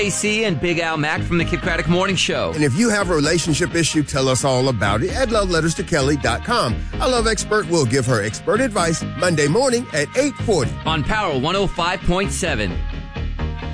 AC and Big Al Mack from the Kid Craddock Morning Show. And if you have a relationship issue, tell us all about it at loveletterstokelly.com. Our love expert will give her expert advice Monday morning at 8:40 on Power 105.7.